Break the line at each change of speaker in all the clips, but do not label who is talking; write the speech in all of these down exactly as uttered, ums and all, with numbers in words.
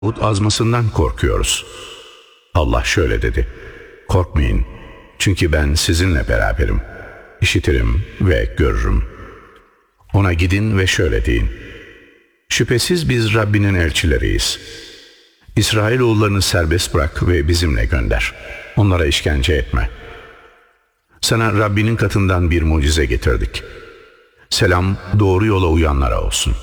Hud azmasından korkuyoruz. Allah şöyle dedi: korkmayın, çünkü ben sizinle beraberim. İşitirim ve görürüm. Ona gidin ve şöyle deyin: şüphesiz biz Rabbinin elçileriyiz. İsrailoğullarını serbest bırak ve bizimle gönder. Onlara işkence etme. Sana Rabbinin katından bir mucize getirdik. Selam doğru yola uyanlara olsun.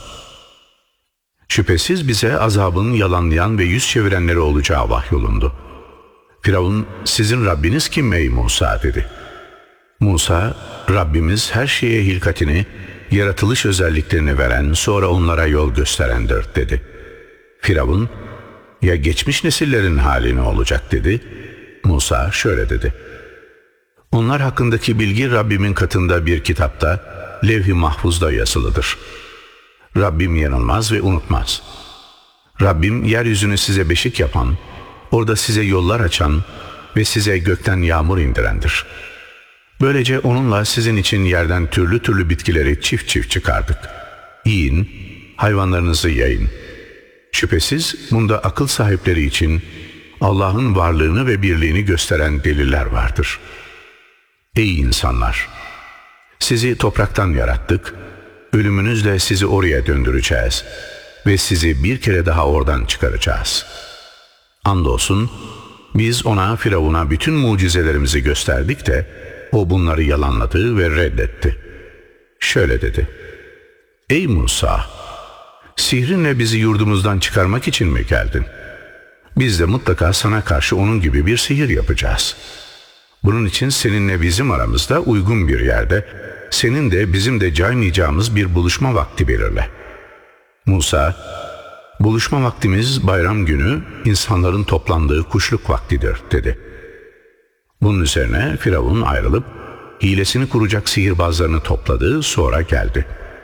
Şüphesiz bize azabın yalanlayan ve yüz çevirenleri olacağı vahyolundu. Firavun, sizin Rabbiniz kim ey Musa dedi. Musa, Rabbimiz her şeye hilkatini, yaratılış özelliklerini veren, sonra onlara yol gösterendir dedi. Firavun, ya geçmiş nesillerin hali ne olacak dedi. Musa şöyle dedi: onlar hakkındaki bilgi Rabbimin katında bir kitapta, levh-i mahfuzda yazılıdır. Rabbim yanılmaz ve unutmaz. Rabbim yeryüzünü size beşik yapan, orada size yollar açan ve size gökten yağmur indirendir. Böylece onunla sizin için yerden türlü türlü bitkileri çift çift çıkardık. Yiyin, hayvanlarınızı yayın. Şüphesiz bunda akıl sahipleri için Allah'ın varlığını ve birliğini gösteren deliller vardır. Ey insanlar! Sizi topraktan yarattık, ölümünüzle sizi oraya döndüreceğiz ve sizi bir kere daha oradan çıkaracağız. Andolsun biz ona, Firavun'a bütün mucizelerimizi gösterdik de o bunları yalanladı ve reddetti. Şöyle dedi: ey Musa! Sihrinle bizi yurdumuzdan çıkarmak için mi geldin? Biz de mutlaka sana karşı onun gibi bir sihir yapacağız. Bunun için seninle bizim aramızda uygun bir yerde, senin de bizim de caymayacağımız bir buluşma vakti belirle. Musa, buluşma vaktimiz bayram günü, insanların toplandığı kuşluk vaktidir dedi. Bunun üzerine Firavun ayrılıp hilesini kuracak sihirbazlarını topladı, sonra geldi.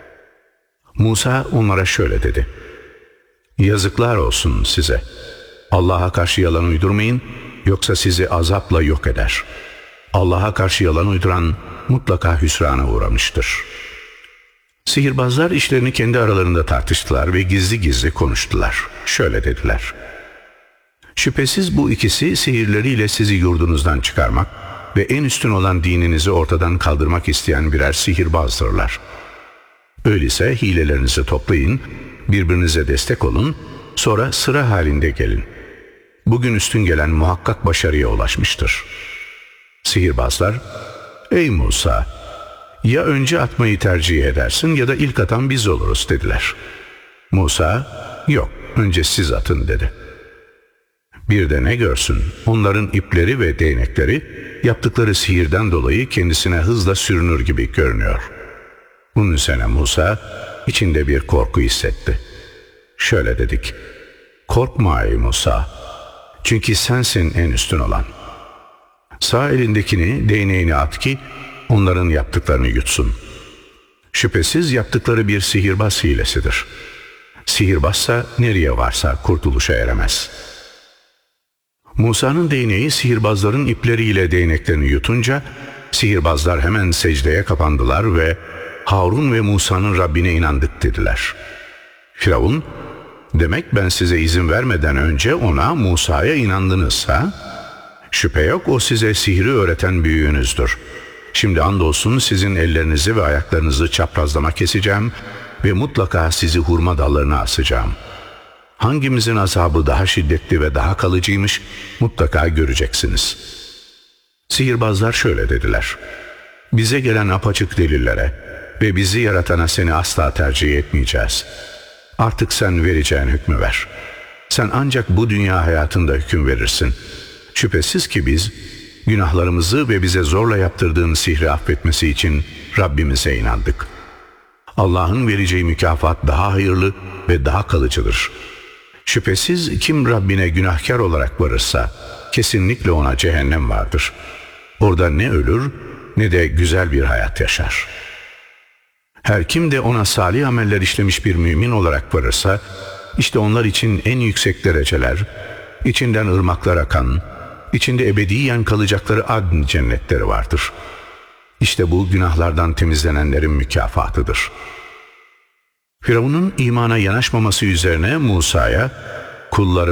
Musa onlara şöyle dedi: yazıklar olsun size. Allah'a karşı yalan uydurmayın, yoksa sizi azapla yok eder. Allah'a karşı yalan uyduran mutlaka hüsrana uğramıştır. Sihirbazlar işlerini kendi aralarında tartıştılar ve gizli gizli konuştular. Şöyle dediler: şüphesiz bu ikisi sihirleriyle sizi yurdunuzdan çıkarmak ve en üstün olan dininizi ortadan kaldırmak isteyen birer sihirbazdırlar. Öyleyse hilelerinizi toplayın, birbirinize destek olun, sonra sıra halinde gelin. Bugün üstün gelen muhakkak başarıya ulaşmıştır. Sihirbazlar, ey Musa! Ya önce atmayı tercih edersin ya da ilk atan biz oluruz dediler. Musa, yok, önce siz atın dedi. Bir de ne görsün, onların ipleri ve değnekleri yaptıkları sihirden dolayı kendisine hızla sürünür gibi görünüyor. Bunun üzerine Musa içinde bir korku hissetti. Şöyle dedik: korkma ey Musa, çünkü sensin en üstün olan. Sağ elindekini, değneğini at ki onların yaptıklarını yutsun. Şüphesiz yaptıkları bir sihirbaz hilesidir. Sihirbazsa nereye varsa kurtuluşa eremez. Musa'nın değneği sihirbazların ipleriyle değneklerini yutunca sihirbazlar hemen secdeye kapandılar ve Harun ve Musa'nın Rabbine inandık dediler. Firavun, demek ben size izin vermeden önce ona, Musa'ya inandınız ha? Şüphe yok, o size sihri öğreten büyüğünüzdür. Şimdi andolsun sizin ellerinizi ve ayaklarınızı çaprazlama keseceğim ve mutlaka sizi hurma dallarına asacağım. Hangimizin azabı daha şiddetli ve daha kalıcıymış mutlaka göreceksiniz. Sihirbazlar şöyle dediler: bize gelen apaçık delillere ve bizi yaratana seni asla tercih etmeyeceğiz. Artık sen vereceğin hükmü ver. Sen ancak bu dünya hayatında hüküm verirsin. Şüphesiz ki biz günahlarımızı ve bize zorla yaptırdığın sihri affetmesi için Rabbimize inandık. Allah'ın vereceği mükafat daha hayırlı ve daha kalıcıdır. Şüphesiz kim Rabbine günahkar olarak varırsa kesinlikle ona cehennem vardır. Orada ne ölür ne de güzel bir hayat yaşar. Her kim de ona salih ameller işlemiş bir mümin olarak varırsa, işte onlar için en yüksek dereceler, içinden ırmaklar akan, içinde ebediyen kalacakları adn cennetleri vardır. İşte bu günahlardan temizlenenlerin mükafatıdır. Firavun'un imana yanaşmaması üzerine Musa'ya, kullarım